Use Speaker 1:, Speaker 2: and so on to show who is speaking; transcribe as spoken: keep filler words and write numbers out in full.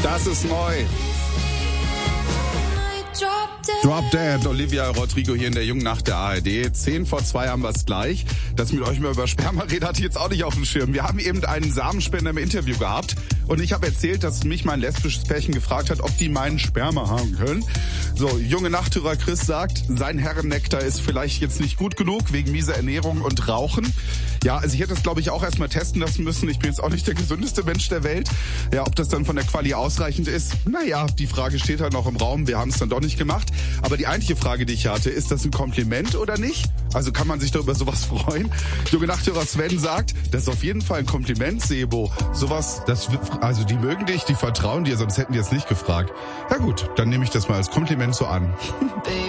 Speaker 1: Das ist neu. Drop Dead, Olivia Rodrigo hier in der Jungen Nacht der A R D. Zehn vor zwei haben wir es gleich. Das mit euch mal über Sperma reden hatte ich jetzt auch nicht auf dem Schirm. Wir haben eben einen Samenspender im Interview gehabt und ich habe erzählt, dass mich mein lesbisches Pärchen gefragt hat, ob die meinen Sperma haben können. So, junge Nachthörer Chris sagt, sein Herrennektar ist vielleicht jetzt nicht gut genug wegen mieser Ernährung und Rauchen. Ja, also ich hätte das glaube ich auch erstmal testen lassen müssen. Ich bin jetzt auch nicht der gesündeste Mensch der Welt. Ja, ob das dann von der Quali ausreichend ist, naja, die Frage steht halt noch im Raum. Wir haben es dann doch nicht gemacht. Aber die eigentliche Frage, die ich hatte, ist das ein Kompliment oder nicht? Also kann man sich da über sowas freuen? Junge Nachthörer Sven sagt, das ist auf jeden Fall ein Kompliment, Sebo. Sowas, das, also die mögen dich, die vertrauen dir, sonst hätten die es nicht gefragt. Ja gut, dann nehme ich das mal als Kompliment so an.